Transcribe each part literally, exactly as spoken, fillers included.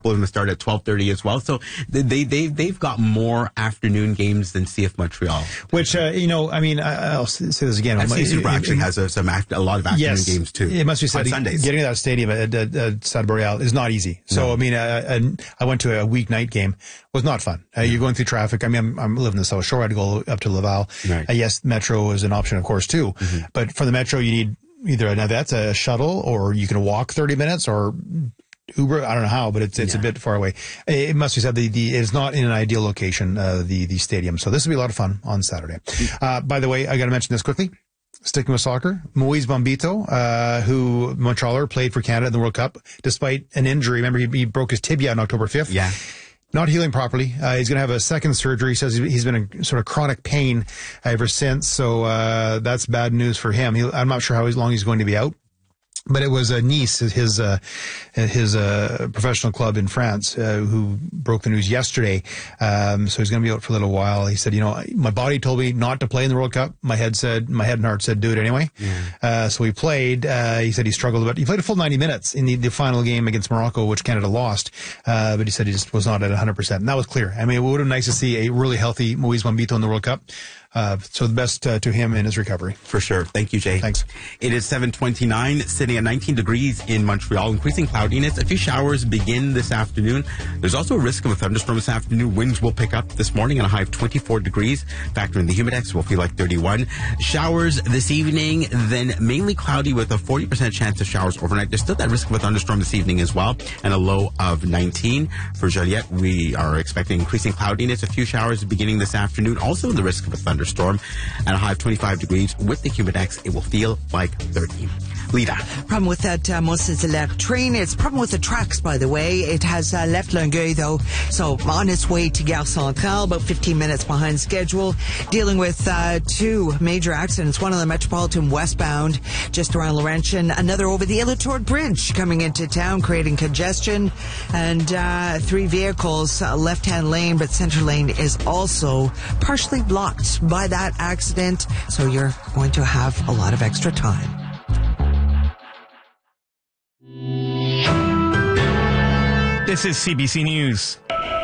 going to start at twelve thirty as well. So they, they, they've got more afternoon games than C F Montreal. Which, uh, you know, I mean, I, I'll say this again. F C Super actually has a, some after, a lot of afternoon yes, games too. It must be said, on Sundays. Getting to that stadium at, at, at Stade Boreal is not easy. So, no. I mean, uh, I went to a weeknight game. It was not fun. Uh, you're going through traffic. I mean, I'm, I'm living in the South Shore. I had to go up to Laval. Right. Uh, yes, Metro is an option, of course, too. Mm-hmm. But for the Metro, you need either, now that's a shuttle, or you can walk thirty minutes, or Uber, I don't know how, but it's it's yeah. a bit far away. It must be said the, the it's not in an ideal location, uh, the the stadium. So this will be a lot of fun on Saturday. Uh, by the way, I got to mention this quickly. Sticking with soccer, Moise Bombito, uh, who Montrealer played for Canada in the World Cup, despite an injury. Remember, he, he broke his tibia on October fifth. Yeah. Not healing properly. Uh, he's going to have a second surgery. He says he's been in sort of chronic pain ever since. So, uh, that's bad news for him. He, I'm not sure how long he's going to be out. But it was uh, Nice, his uh, his uh, professional club in France, uh, who broke the news yesterday. Um, so he's going to be out for a little while. He said, "You know, my body told me not to play in the World Cup. My head said, my head and heart said, do it anyway." Yeah. Uh, so he played. Uh, he said he struggled a bit. He played a full ninety minutes in the, the final game against Morocco, which Canada lost. Uh, but he said he just was not at one hundred percent, and that was clear. I mean, it would have been nice to see a really healthy Moise Bombito in the World Cup. Uh, so the best uh, to him in his recovery. For sure. Thank you, Jay. Thanks. It is seven twenty-nine, sitting at nineteen degrees in Montreal. Increasing cloudiness. A few showers begin this afternoon. There's also a risk of a thunderstorm this afternoon. Winds will pick up this morning at a high of twenty-four degrees. Factor in the humidex, will feel like thirty-one. Showers this evening, then mainly cloudy with a forty percent chance of showers overnight. There's still that risk of a thunderstorm this evening as well, and a low of nineteen. For Joliette, we are expecting increasing cloudiness. A few showers beginning this afternoon. Also the risk of a thunderstorm. Storm at a high of twenty-five degrees. With the humidex, it will feel like thirteen. Lita. Problem with that uh, Mont-Saint-Hilaire train. It's a problem with the tracks, by the way. It has uh, left Longueuil, though, so on its way to Gare Centrale, about fifteen minutes behind schedule. Dealing with uh, two major accidents. One on the Metropolitan westbound, just around Laurentian. Another over the Illitour Bridge coming into town, creating congestion. And uh, three vehicles, uh, left-hand lane, but center lane is also partially blocked by that accident. So you're going to have a lot of extra time. This is C B C News.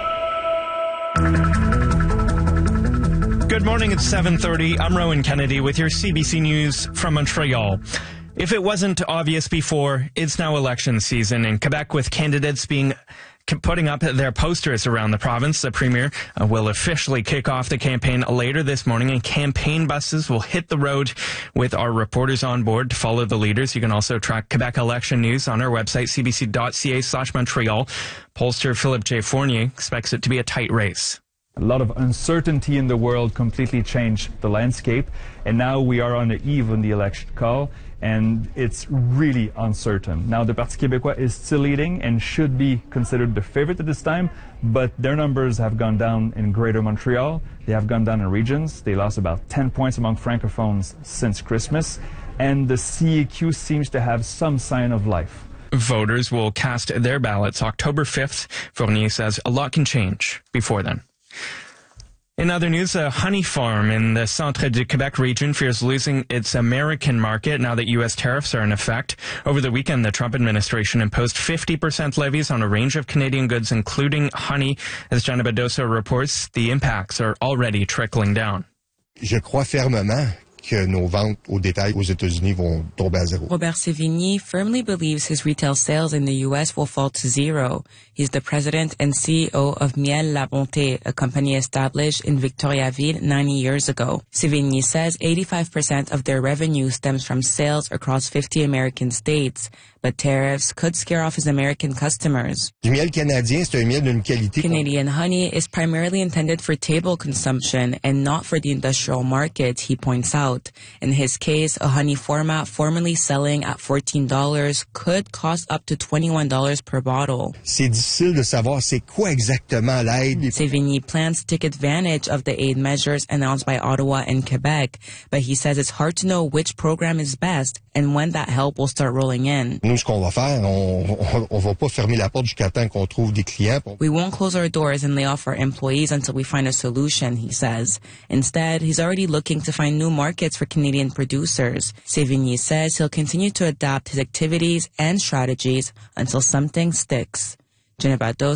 Good morning, it's seven thirty. I'm Rowan Kennedy with your C B C News from Montreal. If it wasn't obvious before, it's now election season in Quebec, with candidates being putting up their posters around the province. The Premier uh, will officially kick off the campaign later this morning, and campaign buses will hit the road with our reporters on board to follow the leaders. You can also track Quebec election news on our website, c b c dot c a slash Montreal. Pollster Philippe J. Fournier expects it to be a tight race. A lot of uncertainty in the world completely changed the landscape, and now we are on the eve of the election call, and it's really uncertain. Now, the Parti Québécois is still leading and should be considered the favorite at this time, but their numbers have gone down in Greater Montreal. They have gone down in regions. They lost about ten points among Francophones since Christmas, and the C A Q seems to have some sign of life. Voters will cast their ballots October fifth. Fournier says a lot can change before then. In other news, a honey farm in the Centre du Québec region fears losing its American market now that U S tariffs are in effect. Over the weekend, the Trump administration imposed fifty percent levies on a range of Canadian goods, including honey. As Gianna Badosa reports, the impacts are already trickling down. Je crois fermement que nos ventes au détail aux États-Unis vont tomber à zéro. Robert Sévigny firmly believes his retail sales in the U S will fall to zero. He's the president and C E O of Miel La Bonté, a company established in Victoriaville ninety years ago. Sévigny says eighty-five percent of their revenue stems from sales across fifty American states, but tariffs could scare off his American customers. Du miel canadien, c'est un miel d'une qualité. Canadian honey is primarily intended for table consumption and not for the industrial market, he points out. In his case, a honey format formerly selling at fourteen dollars could cost up to twenty-one dollars per bottle. C'est difficile de savoir c'est quoi exactement l'aide. Sévigny plans to take advantage of the aid measures announced by Ottawa and Quebec, but he says it's hard to know which program is best and when that help will start rolling in. Nous, ce qu'on va faire, on, on va pas fermer la porte jusqu'à temps qu'on trouve des clients. We won't close our doors and lay off our employees until we find a solution, he says. Instead, he's already looking to find new markets for Canadian producers. Sévigny says he'll continue to adapt his activities and strategies until something sticks. Jenna Baldos,